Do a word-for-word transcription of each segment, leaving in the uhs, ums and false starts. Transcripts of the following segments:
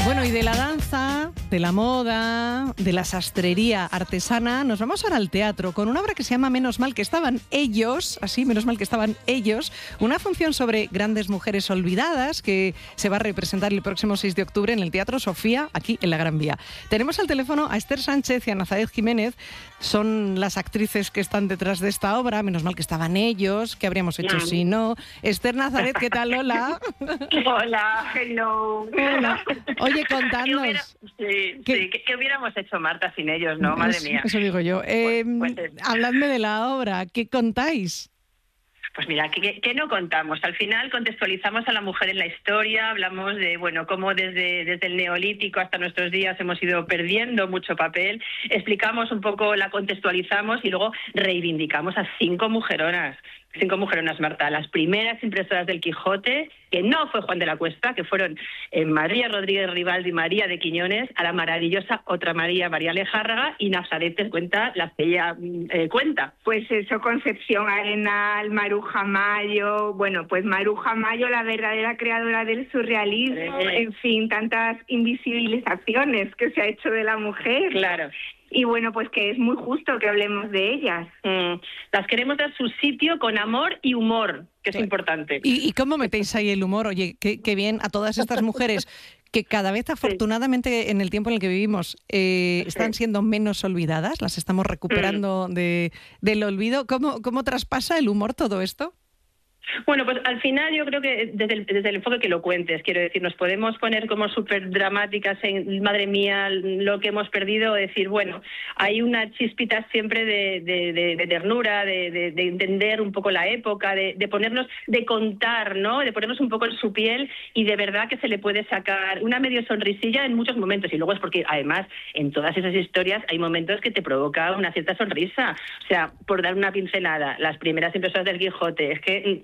Bueno, y de la danza, de la moda, de la sastrería artesana, nos vamos ahora al teatro con una obra que se llama Menos mal que estaban ellos, así, menos mal que estaban ellos, una función sobre grandes mujeres olvidadas que se va a representar el próximo seis de octubre en el Teatro Sofía, aquí en la Gran Vía. Tenemos al teléfono a Esther Sánchez y a Nazaret Jiménez, son las actrices que están detrás de esta obra, menos mal que estaban ellos, ¿qué habríamos hecho si no? Esther, Nazaret, ¿qué tal? Hola. Hola, hello. Hola. Oye, contadnos. ¿Qué, hubiera, sí, ¿Qué? sí, ¿qué, ¿Qué hubiéramos hecho, Marta, sin ellos, no? Madre Eso, mía. eso digo yo. Eh, Pues, pues, habladme de la obra, ¿qué contáis? Pues mira, ¿qué, qué no contamos? Al final contextualizamos a la mujer en la historia, hablamos de, bueno, cómo desde, desde el Neolítico hasta nuestros días hemos ido perdiendo mucho papel, explicamos un poco, la contextualizamos y luego reivindicamos a cinco mujeronas. Cinco mujeronas, Marta, las primeras impresoras del Quijote, que no fue Juan de la Cuesta, que fueron eh, María Rodríguez Ribaldi y María de Quiñones, a la maravillosa otra María, María Lejárraga, y Nazaret te cuenta las que ella eh, cuenta. Pues eso, Concepción Arenal, Maruja Mayo, bueno, pues Maruja Mayo, la verdadera creadora del surrealismo, Eh. en fin, tantas invisibilizaciones que se ha hecho de la mujer. Claro. Y bueno, pues que es muy justo que hablemos de ellas. Mm, las queremos dar su sitio con amor y humor, que es Sí. importante. ¿Y, ¿Y cómo metéis ahí el humor? Oye, qué, qué bien a todas estas mujeres que cada vez, afortunadamente, en el tiempo en el que vivimos, eh, están siendo menos olvidadas, las estamos recuperando de, del olvido. ¿Cómo, ¿Cómo traspasa el humor todo esto? Bueno, pues al final yo creo que desde el, desde el enfoque que lo cuentes, quiero decir, nos podemos poner como súper dramáticas en, madre mía, lo que hemos perdido, decir, bueno, hay una chispita siempre de, de, de, de ternura, de, de, de entender un poco la época, de, de ponernos, de contar, ¿no? De ponernos un poco en su piel y de verdad que se le puede sacar una medio sonrisilla en muchos momentos. Y luego es porque, además, en todas esas historias hay momentos que te provoca una cierta sonrisa. O sea, por dar una pincelada, las primeras impresoras del Quijote, es que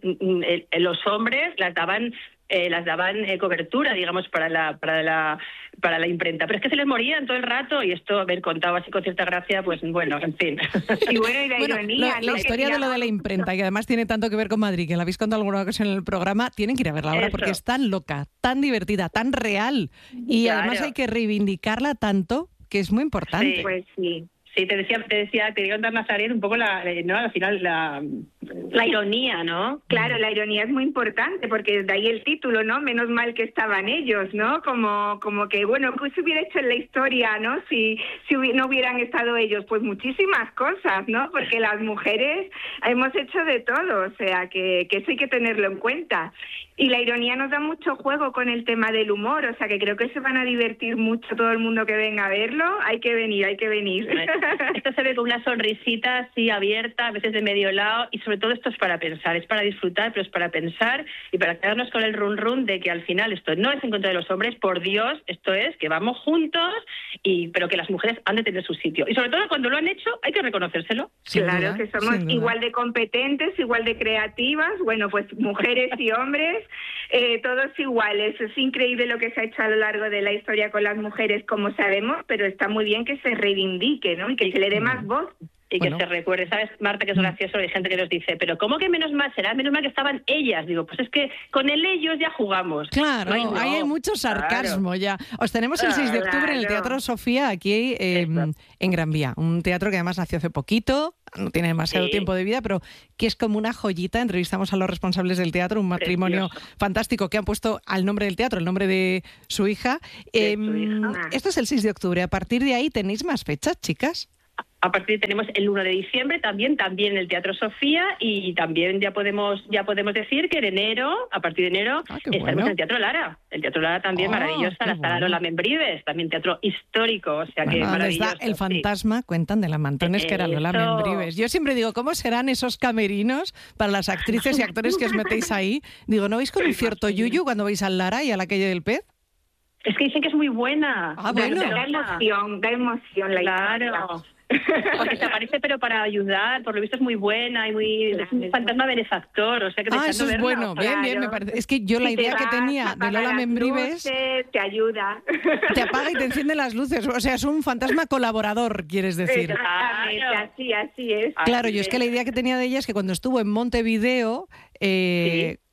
los hombres las daban eh, las daban eh, cobertura, digamos, para la para la para la imprenta, pero es que se les morían todo el rato y esto haber contado así con cierta gracia, pues bueno, en fin. Y bueno, y la Bueno, ironía, lo- ¿no? la historia Que de lo de la imprenta, que además tiene tanto que ver con Madrid, que la habéis contado alguna ocasión en el programa, tienen que ir a verla ahora Eso. porque es tan loca, tan divertida, tan real y Claro. además hay que reivindicarla tanto que es muy importante. Sí. Pues sí. Sí, te decía, te decía, te digo contar, Nazaret, un poco la, no, al final la, la ironía, ¿no? Claro, la ironía es muy importante porque de ahí el título, ¿no? Menos mal que estaban ellos, ¿no? Como como que, bueno, ¿qué se hubiera hecho en la historia, ¿no? Si si hubi- no hubieran estado ellos, pues muchísimas cosas, ¿no? Porque las mujeres hemos hecho de todo, o sea, que, que eso hay que tenerlo en cuenta. Y la ironía nos da mucho juego con el tema del humor, o sea, que creo que se van a divertir mucho todo el mundo que venga a verlo. Hay que venir, hay que venir. Esto se ve con una sonrisita así abierta, a veces de medio lado, y sobre todo esto es para pensar, es para disfrutar, pero es para pensar y para quedarnos con el run run de que al final esto no es en contra de los hombres, por Dios, esto es que vamos juntos, y pero que las mujeres han de tener su sitio. Y sobre todo cuando lo han hecho, hay que reconocérselo. Sin Claro, duda, que somos sin duda. igual de competentes, igual de creativas, bueno, pues mujeres y hombres, eh, todos iguales. Es increíble lo que se ha hecho a lo largo de la historia con las mujeres, como sabemos, pero está muy bien que se reivindique, ¿no? Y que se le dé más voz. Y que Bueno. se recuerde, ¿sabes, Marta, que es gracioso? Hay gente que nos dice, pero ¿cómo que menos mal será? Menos mal que estaban ellas. Digo, pues es que con el ellos ya jugamos. Claro, Ay, no. ahí hay mucho sarcasmo Claro. ya. Os tenemos el seis de octubre en el Claro. Teatro Sofía, aquí eh, Eso. en Gran Vía. Un teatro que además nació hace poquito, no tiene demasiado Sí. tiempo de vida, pero que es como una joyita. Entrevistamos a los responsables del teatro, un matrimonio Precioso. fantástico que han puesto al nombre del teatro, el nombre de su hija. De Eh, su hija. Esto es el seis de octubre. A partir de ahí, ¿tenéis más fechas, chicas? A partir tenemos el uno de diciembre también también en el Teatro Sofía, y también ya podemos ya podemos decir que en enero, a partir de enero, Ah, qué estaremos bueno. en el Teatro Lara. El Teatro Lara también Ah, maravillosa, qué la Sala bueno. Lola Membrives, también teatro histórico, o sea que Bueno, donde está maravilloso. el sí. fantasma, cuentan de la Mantones, que era Lola Eso. Membrives. Yo siempre digo, ¿cómo serán esos camerinos para las actrices y actores que os metéis ahí? Digo, ¿no veis con un cierto yuyu cuando vais al Lara y a la calle del Pez? Es que dicen que es muy buena. Ah, de bueno. Da verla. emoción, da emoción la historia. Claro. Porque se aparece pero para ayudar, por lo visto es muy buena y muy es un fantasma benefactor, o sea que Ah, deseando eso es verla. bueno. Bien, bien, me claro. parece. Es que yo la Si te idea que vas, tenía de apaga Lola las Membrives luces, te ayuda. te apaga y te enciende las luces. O sea, es un fantasma colaborador, quieres decir. Exactamente, Claro. así, así es. Claro, yo es que la idea que tenía de ella es que cuando estuvo en Montevideo, eh,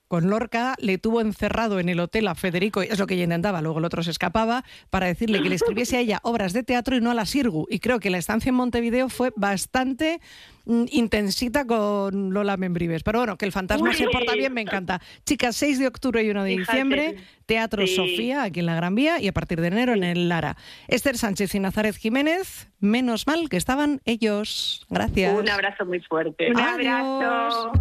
con Lorca, le tuvo encerrado en el hotel a Federico, es lo que ella intentaba, luego el otro se escapaba, para decirle que le escribiese a ella obras de teatro y no a la Sirgu. Y creo que la estancia en Montevideo fue bastante mm, intensita con Lola Membrives. Pero bueno, que el fantasma Uy. se porta bien, me encanta. Chicas, seis de octubre y uno de Fíjate. diciembre, Teatro Sí. Sofía, aquí en la Gran Vía, y a partir de enero en el Lara. Esther Sánchez y Nazaret Jiménez, menos mal que estaban ellos. Gracias. Un abrazo muy fuerte. Un Adiós. abrazo.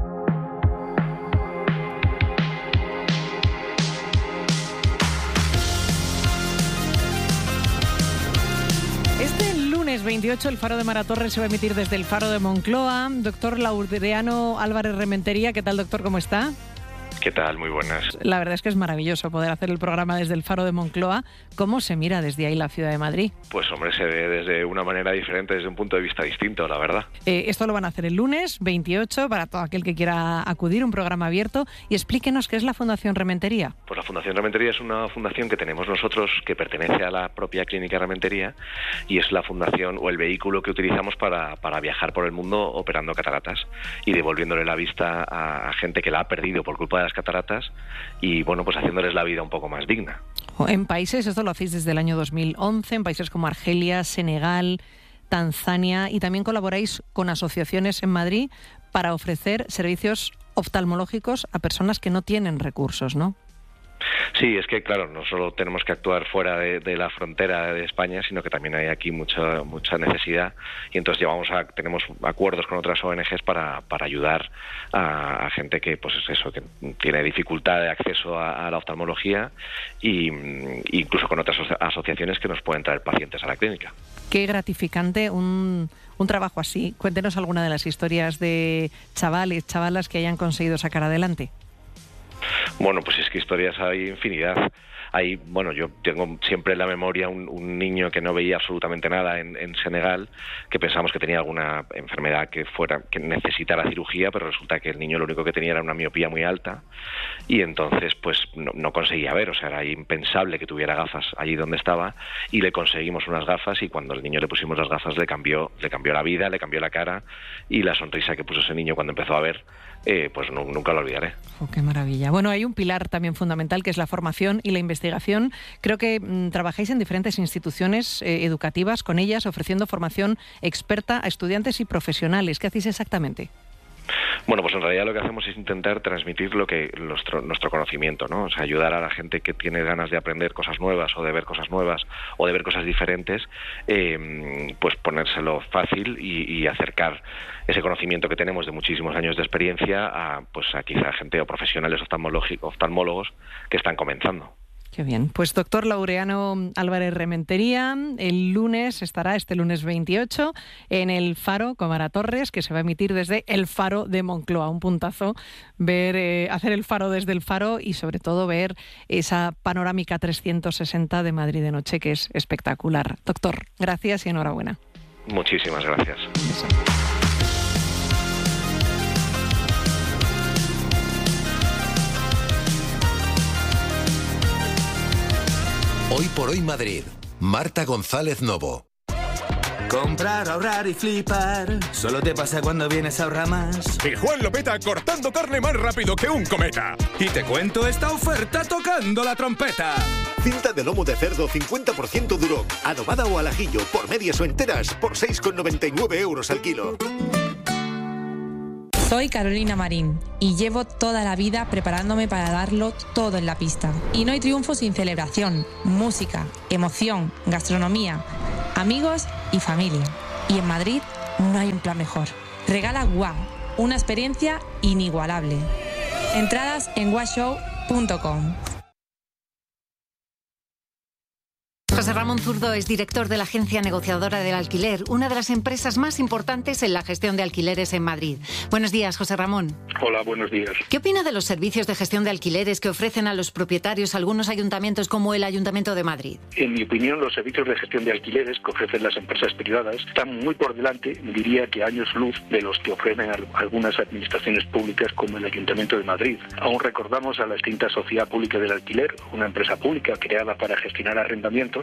Este lunes veintiocho el Faro de Maratorres se va a emitir desde el Faro de Moncloa. Doctor Laureano Álvarez Rementería, ¿qué tal, doctor? ¿Cómo está? ¿Qué tal? Muy buenas. La verdad es que es maravilloso poder hacer el programa desde el Faro de Moncloa. ¿Cómo se mira desde ahí la ciudad de Madrid? Pues hombre, se ve desde una manera diferente, desde un punto de vista distinto, la verdad. Eh, esto lo van a hacer el lunes veintiocho para todo aquel que quiera acudir, un programa abierto. Y explíquenos qué es la Fundación Rementería. Pues la Fundación Rementería es una fundación que tenemos nosotros que pertenece a la propia Clínica Rementería y es la fundación o el vehículo que utilizamos para, para viajar por el mundo operando cataratas y devolviéndole la vista a, a gente que la ha perdido por culpa de las cataratas y bueno, pues haciéndoles la vida un poco más digna. En países, esto lo hacéis desde el año dos mil once, en países como Argelia, Senegal, Tanzania, y también colaboráis con asociaciones en Madrid para ofrecer servicios oftalmológicos a personas que no tienen recursos, ¿no? Sí, es que claro, no solo tenemos que actuar fuera de, de la frontera de España, sino que también hay aquí mucha mucha necesidad y entonces llevamos a, tenemos acuerdos con otras O N Ges para, para ayudar a, a gente que pues es eso, que tiene dificultad de acceso a, a la oftalmología y incluso con otras asociaciones que nos pueden traer pacientes a la clínica. Qué gratificante un, un trabajo así. Cuéntenos alguna de las historias de chavales, chavalas que hayan conseguido sacar adelante. Bueno, pues es que historias hay infinidad. Hay, bueno, yo tengo siempre en la memoria un, un niño que no veía absolutamente nada en, en Senegal, que pensamos que tenía alguna enfermedad que fuera que necesitara cirugía, pero resulta que el niño lo único que tenía era una miopía muy alta y entonces pues no, no conseguía ver, o sea, era impensable que tuviera gafas allí donde estaba y le conseguimos unas gafas y cuando al niño le pusimos las gafas le cambió, le cambió la vida, le cambió la cara y la sonrisa que puso ese niño cuando empezó a ver, eh, pues no, nunca lo olvidaré. Oh, qué maravilla. Bueno, hay un pilar también fundamental que es la formación y la investigación. Creo que mmm, trabajáis en diferentes instituciones eh, educativas con ellas, ofreciendo formación experta a estudiantes y profesionales. ¿Qué hacéis exactamente? Bueno, pues en realidad lo que hacemos es intentar transmitir lo que nuestro, nuestro conocimiento, ¿no? O sea, ayudar a la gente que tiene ganas de aprender cosas nuevas o de ver cosas nuevas o de ver cosas diferentes, eh, pues ponérselo fácil y, y acercar ese conocimiento que tenemos de muchísimos años de experiencia a, pues a quizá gente o profesionales oftalmólogos que están comenzando. Qué bien. Pues doctor Laureano Álvarez Rementería, el lunes estará, este lunes veintiocho, en el Faro con Maratorres, que se va a emitir desde el Faro de Moncloa. Un puntazo ver, eh, hacer el Faro desde el Faro y sobre todo ver esa panorámica trescientos sesenta de Madrid de noche, que es espectacular. Doctor, gracias y enhorabuena. Muchísimas gracias. Eso. Hoy por hoy Madrid. Marta González Novo. Comprar, ahorrar y flipar. Solo te pasa cuando vienes a Ahorramás. Y Juan lo peta cortando carne más rápido que un cometa. Y te cuento esta oferta tocando la trompeta. Cinta de lomo de cerdo cincuenta por ciento duro, adobada o al ajillo, por medias o enteras, por seis con noventa y nueve euros al kilo. Soy Carolina Marín y llevo toda la vida preparándome para darlo todo en la pista. Y no hay triunfo sin celebración, música, emoción, gastronomía, amigos y familia. Y en Madrid no hay un plan mejor. Regala Guau, una experiencia inigualable. Entradas en guashow punto com. José Ramón Zurdo es director de la Agencia Negociadora del Alquiler, una de las empresas más importantes en la gestión de alquileres en Madrid. Buenos días, José Ramón. Hola, buenos días. ¿Qué opina de los servicios de gestión de alquileres que ofrecen a los propietarios algunos ayuntamientos como el Ayuntamiento de Madrid? En mi opinión, los servicios de gestión de alquileres que ofrecen las empresas privadas están muy por delante, diría que años luz, de los que ofrecen algunas administraciones públicas como el Ayuntamiento de Madrid. Aún recordamos a la extinta Sociedad Pública del Alquiler, una empresa pública creada para gestionar arrendamientos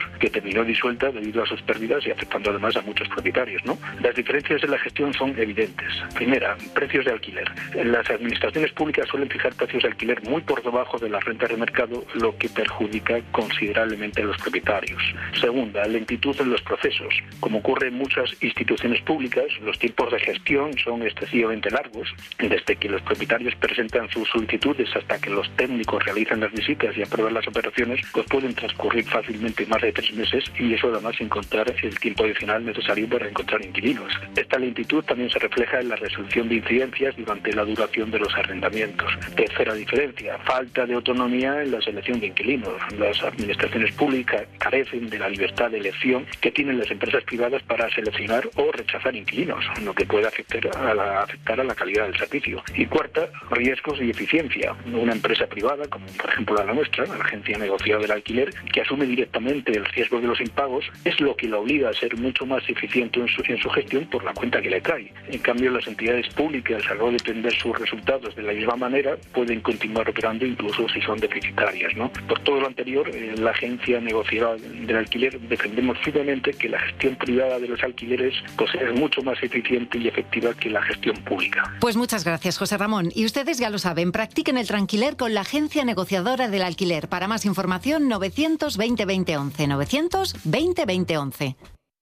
que terminó disuelta debido a sus pérdidas y afectando además a muchos propietarios, ¿no? Las diferencias en la gestión son evidentes. Primera, precios de alquiler. Las administraciones públicas suelen fijar precios de alquiler muy por debajo de las rentas de mercado, lo que perjudica considerablemente a los propietarios. Segunda, lentitud en los procesos. Como ocurre en muchas instituciones públicas, los tiempos de gestión son excesivamente largos. Desde que los propietarios presentan sus solicitudes hasta que los técnicos realizan las visitas y aprueban las operaciones, pues pueden transcurrir fácilmente más de tres meses y eso además sin contar el tiempo adicional necesario para encontrar inquilinos. Esta lentitud también se refleja en la resolución de incidencias durante la duración de los arrendamientos. Tercera diferencia, falta de autonomía en la selección de inquilinos. Las administraciones públicas carecen de la libertad de elección que tienen las empresas privadas para seleccionar o rechazar inquilinos, lo que puede afectar a la, afectar a la calidad del servicio. Y cuarta, riesgos y eficiencia. Una empresa privada, como por ejemplo la nuestra, la Agencia Negociadora del Alquiler, que asume directamente el riesgo de los impagos, es lo que la obliga a ser mucho más eficiente en su, en su gestión por la cuenta que le trae. En cambio, las entidades públicas, al no depender sus resultados de la misma manera, pueden continuar operando incluso si son deficitarias, ¿no? Por todo lo anterior, eh, la Agencia Negociadora del Alquiler defendemos firmemente que la gestión privada de los alquileres pues, es mucho más eficiente y efectiva que la gestión pública. Pues muchas gracias, José Ramón. Y ustedes ya lo saben, practiquen el tranquiler con la Agencia Negociadora del Alquiler. Para más información, novecientos veinte veinte once, novecientos veinte veinte once.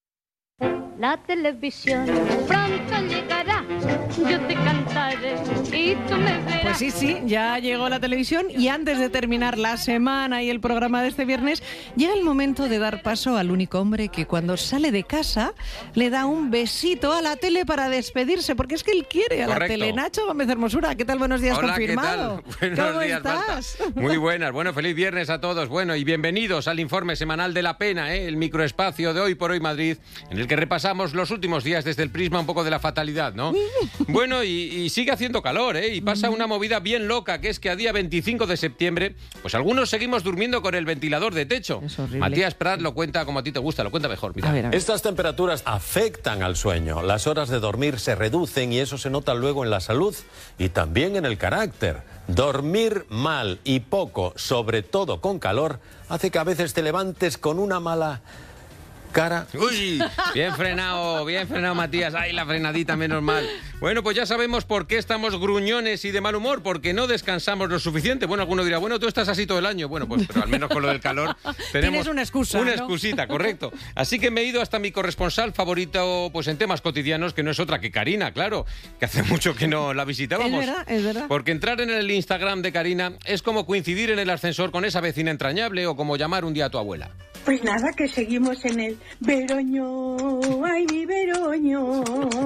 La televisión pronto llegará, yo te cantaré y tú me verás. Pues sí, sí, ya llegó la televisión y antes de terminar la semana y el programa de este viernes, llega el momento de dar paso al único hombre que cuando sale de casa le da un besito a la tele para despedirse, porque es que él quiere a Correcto. La tele. Nacho Gómez Hermosura, ¿qué tal? Buenos días, Hola, confirmado. ¿qué tal? Buenos ¿Cómo días, estás? Marta. Muy buenas, bueno, feliz viernes a todos. Bueno, y bienvenidos al informe semanal de La Pena, ¿eh? El microespacio de Hoy por Hoy Madrid, en el que repasamos los últimos días desde el prisma un poco de la fatalidad, ¿no? Bueno, y, y sigue haciendo calor, ¿eh? Y pasa una movida bien loca, que es que a día veinticinco de septiembre, pues algunos seguimos durmiendo con el ventilador de techo. Es horrible. Matías Prat lo cuenta como a ti te gusta, lo cuenta mejor. Mira. A ver, a ver. Estas temperaturas afectan al sueño. Las horas de dormir se reducen y eso se nota luego en la salud y también en el carácter. Dormir mal y poco, sobre todo con calor, hace que a veces te levantes con una mala cara. Uy, bien frenado, bien frenado, Matías. Ay, la frenadita, menos mal. Bueno, pues ya sabemos por qué estamos gruñones y de mal humor, porque no descansamos lo suficiente. Bueno, alguno dirá, bueno, tú estás así todo el año. Bueno, pues pero al menos con lo del calor tenemos Tienes una excusa, una ¿no? excusita, correcto. Así que me he ido hasta mi corresponsal favorito, pues en temas cotidianos, que no es otra que Karina, claro, que hace mucho que no la visitábamos. Es verdad, es verdad. Porque entrar en el Instagram de Karina es como coincidir en el ascensor con esa vecina entrañable o como llamar un día a tu abuela. Pues nada, que seguimos en el Veroño, ay mi Veroño.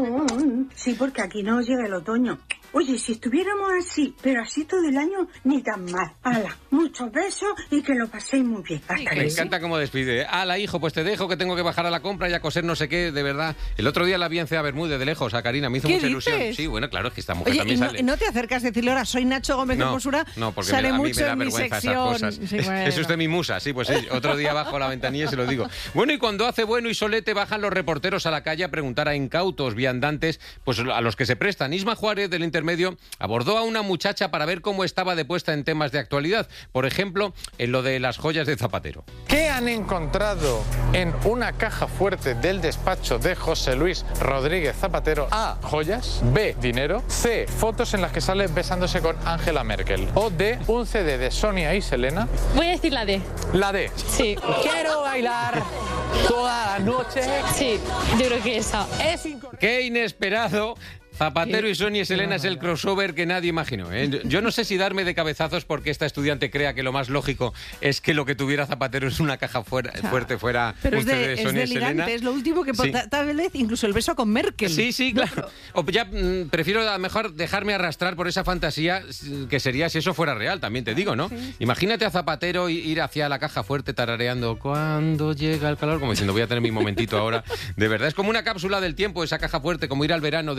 Sí, porque aquí no llega el otoño. Oye, si estuviéramos así, pero así todo el año, ni tan mal. Hala, muchos besos y que lo paséis muy bien. Hasta Me encanta cómo despide. Hala, hijo, pues te dejo que tengo que bajar a la compra y a coser no sé qué, de verdad. El otro día la vi en Cea Bermúdez de lejos, a Karina, me hizo ¿Qué mucha dices? ilusión. Sí, bueno, claro, es que esta mujer Oye, también no, sale. no te acercas a decirle ahora, soy Nacho Gómez No, Hermosura, no, porque sale me, a mí mucho me da en mi vergüenza sección. esas cosas. Sí, bueno. Es usted mi musa, sí, pues sí. Otro día bajo la ventanilla y se lo digo. Bueno, y cuando hace bueno y solete bajan los reporteros a la calle a preguntar a incautos viandantes, pues a los que se prestan. Isma Juárez, del Intermedio, abordó a una muchacha para ver cómo estaba de puesta en temas de actualidad. Por ejemplo, en lo de las joyas de Zapatero. ¿Qué han encontrado en una caja fuerte del despacho de José Luis Rodríguez Zapatero? A. Joyas. B. Dinero. C. Fotos en las que sale besándose con Angela Merkel. O D. Un C D de Sonia y Selena. Voy a decir la D. La D. Sí. Quiero bailar toda la noche. Sí, yo creo que esa. Es incorrecto. ¡Qué inesperado! Zapatero y Sonia y Selena es el crossover que nadie imaginó, ¿eh? Yo no sé si darme de cabezazos porque esta estudiante crea que lo más lógico es que lo que tuviera Zapatero es una caja fuera, o sea, fuerte fuera pero un C D de, de Sonia es y Selena. Es lo último que Sí. tal vez incluso el beso con Merkel. Sí, sí, claro. O ya mm, prefiero a lo mejor dejarme arrastrar por esa fantasía que sería si eso fuera real, también te digo, ¿no? Sí. Imagínate a Zapatero ir hacia la caja fuerte tarareando cuando llega el calor, como diciendo voy a tener mi momentito ahora. De verdad, es como una cápsula del tiempo esa caja fuerte, como ir al verano del dos mil uno.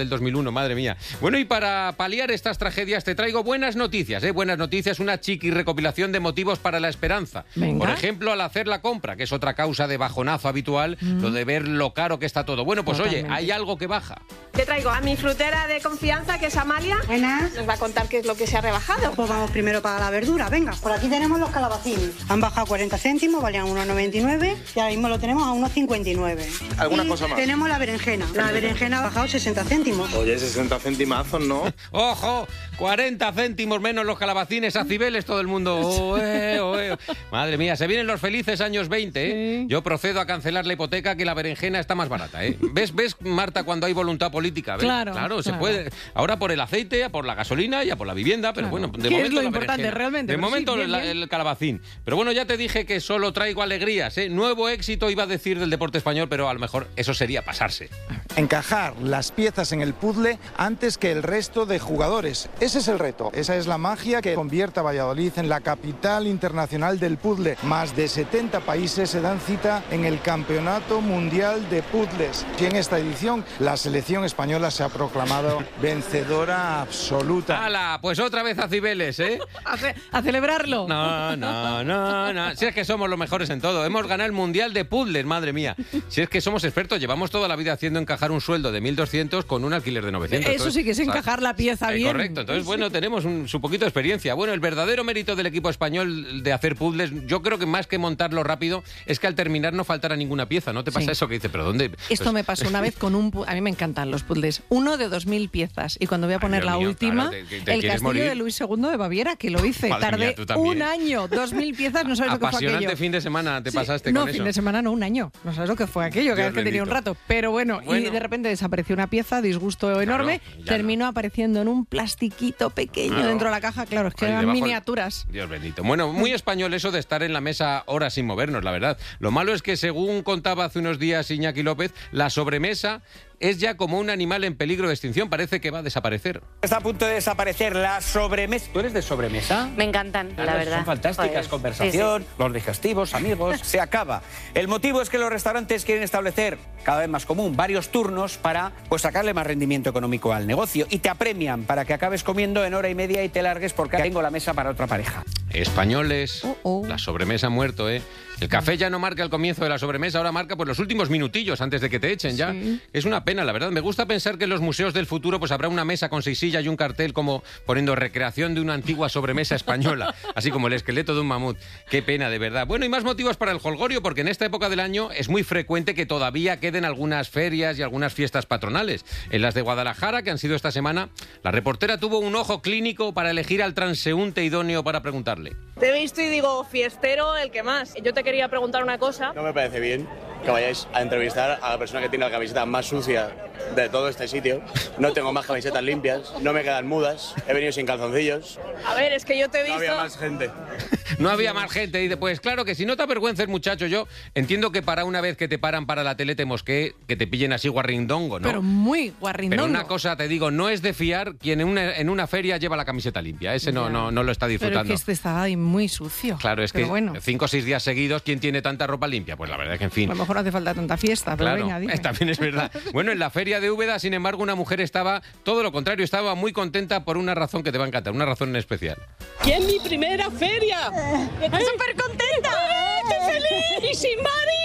uno, madre mía. Bueno, y para paliar estas tragedias te traigo buenas noticias, ¿eh? Buenas noticias, una chiqui recopilación de motivos para la esperanza. Venga. Por ejemplo, al hacer la compra, que es otra causa de bajonazo habitual, mm. lo de ver lo caro que está todo. Bueno, pues Totalmente. Oye, hay algo que baja. Te traigo a mi frutera de confianza, que es Amalia. Buenas. Nos va a contar qué es lo que se ha rebajado. Pues vamos primero para la verdura, venga. Por aquí tenemos los calabacines. Han bajado cuarenta céntimos, valían uno noventa y nueve y ahora mismo lo tenemos a uno cincuenta y nueve. ¿Alguna y cosa más? Tenemos la berenjena. La berenjena ha bajado sesenta céntimos. Oye, sesenta centimazos, ¿no? ¡Ojo! cuarenta céntimos menos los calabacines a Cibeles, todo el mundo. Oe, oe. Madre mía, se vienen los felices años veinte, ¿eh? Sí. Yo procedo a cancelar la hipoteca, que la berenjena está más barata, ¿eh? ¿Ves, ves, Marta, cuando hay voluntad política? ¿Ves? Claro, claro, claro, se puede. Ahora por el aceite, a por la gasolina y a por la vivienda, pero claro. bueno, de ¿Qué momento es lo la importante berenjena. realmente? De Pero momento sí, bien, la, bien. el calabacín. Pero bueno, ya te dije que solo traigo alegrías, ¿eh? Nuevo éxito, iba a decir, del deporte español, pero a lo mejor eso sería pasarse. Encajar las piezas en el puzzle antes que el resto de jugadores. Ese es el reto. Esa es la magia que convierte a Valladolid en la capital internacional del puzzle. Más de setenta países se dan cita en el Campeonato Mundial de Puzzles. Y en esta edición la selección española se ha proclamado vencedora absoluta. ¡Hala! Pues otra vez a Cibeles, ¿eh? A, ce- a celebrarlo. No, no, no, no. Si es que somos los mejores en todo. Hemos ganado el Mundial de Puzzles, madre mía. Si es que somos expertos, llevamos toda la vida haciendo encajar un sueldo de mil doscientos con un alquiler de novecientos. Eso Entonces, sí que es ¿sabes? encajar la pieza Eh, bien. correcto. Entonces, bueno, tenemos un, su poquito de experiencia. Bueno, el verdadero mérito del equipo español de hacer puzzles, yo creo que más que montarlo rápido, es que al terminar no faltará ninguna pieza. ¿No te pasa Sí. eso que dices, pero dónde? Esto Pues- me pasó una vez con un... pu- A mí me encantan los puzzles. Uno de dos mil piezas. Y cuando voy a poner Dios la mío, última, claro, te- te- te el quieres castillo morir. de Luis segundo de Baviera, que lo hice. Madre Tardé mía, tú también. un año, dos mil piezas, no sabes lo que fue Apasionante aquello. fin de semana te Sí, pasaste no, con fin eso. de semana no, un año. No sabes lo que fue aquello, cada Dios vez que tenía un bendito. rato. Pero bueno, Bueno. y de repente desapareció una pieza, disgusto enorme, ya no. terminó apareciendo en un plastiquito pequeño Claro. dentro de la caja. Claro, es que Ahí eran debajo el- miniaturas. Dios bendito. Bueno, muy español eso de estar en la mesa horas sin movernos, la verdad. Lo malo es que, según contaba hace unos días Iñaki López, la sobremesa es ya como un animal en peligro de extinción. Parece que va a desaparecer. Está a punto de desaparecer la sobremesa. ¿Tú eres de sobremesa? Me encantan, Claro, la verdad. Son fantásticas, Joder. conversación, Sí, los digestivos, amigos. Se acaba. El motivo es que los restaurantes quieren establecer, cada vez más común, varios turnos para pues sacarle más rendimiento económico al negocio. Y te apremian para que acabes comiendo en hora y media y te largues porque tengo la mesa para otra pareja. Españoles, la sobremesa ha muerto, ¿eh? El café ya no marca el comienzo de la sobremesa, ahora marca pues los últimos minutillos antes de que te echen ya. Sí. Es una pena, la verdad. Me gusta pensar que en los museos del futuro pues habrá una mesa con seis sillas y un cartel como poniendo recreación de una antigua sobremesa española, así como el esqueleto de un mamut. Qué pena, de verdad. Bueno, y más motivos para el jolgorio, porque en esta época del año es muy frecuente que todavía queden algunas ferias y algunas fiestas patronales. En las de Guadalajara, que han sido esta semana, la reportera tuvo un ojo clínico para elegir al transeúnte idóneo para preguntarle. Te he visto y digo, fiestero, el que más. Yo te quería preguntar una cosa. No me parece bien que vayáis a entrevistar a la persona que tiene la camiseta más sucia de todo este sitio. No tengo más camisetas limpias, no me quedan mudas, he venido sin calzoncillos. A ver, es que yo te he No visto... había más gente. No había más gente. Y pues claro que si no te avergüences, muchacho, yo entiendo que para una vez que te paran para la tele te mosquee, que te pillen así guarrindongo, ¿no? Pero muy guarrindongo. Pero una cosa te digo, no es de fiar quien en una, en una feria lleva la camiseta limpia. Ese no, Ya. no, no lo está Pero es disfrutando. que este estaba ahí muy sucio. Claro, es Pero que bueno, cinco o seis días seguidos, ¿quién tiene tanta ropa limpia? Pues la verdad es que, en fin. a lo mejor no hace falta tanta fiesta, pero Claro, venga, dime. eh, también es verdad. Bueno, en la feria de Úbeda, sin embargo, una mujer estaba todo lo contrario, estaba muy contenta por una razón que te va a encantar, una razón en especial. ¡Que es mi primera feria! ¡Estoy súper contenta! ¡Estoy feliz! ¡Y sin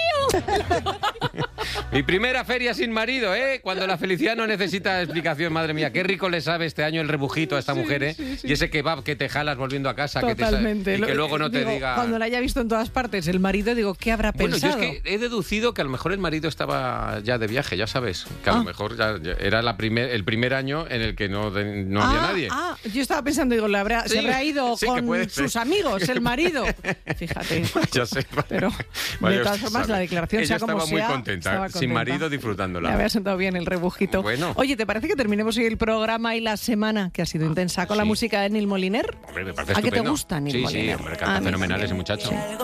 marido! Mi primera feria sin marido, ¿eh? Cuando la felicidad no necesita explicación, madre mía. Qué rico le sabe este año el rebujito a esta mujer, ¿eh? sí, sí. Y ese kebab que te jalas volviendo a casa, que te sa- Totalmente. y que Lo- luego no te digo, diga... Cuando la haya visto en todas partes el marido, digo, ¿qué habrá Bueno, yo es pensado? que he deducido que a lo mejor el marido estaba ya de viaje, ya sabes. Que a Ah. lo mejor ya, ya era la primer, el primer año en el que no, de- no había ah, nadie. Ah, yo estaba pensando, digo, ¿le habrá, Sí, se habrá ido sí, que con puede ser. sus amigos, el marido. Fíjate. Ya sé. Pero, Vaya de todas usted formas, sabe. la declaración, Ella sea como estaba muy sea, contenta, estaba sin contenta. marido disfrutándola. Me había sentado bien el rebujito. Bueno. Oye, ¿te parece que terminemos hoy el programa y la semana, que ha sido intensa, con la Sí. música de Neil Moliner? Hombre, me parece ¿A qué te estupendo. gusta, Neil Sí, Moliner? sí, hombre, canta A mí fenomenal también. ese muchacho. Sí.